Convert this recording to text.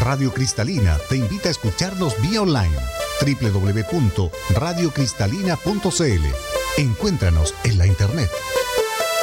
Radio Cristalina te invita a escucharnos vía online www.radiocristalina.cl. Encuéntranos en la internet.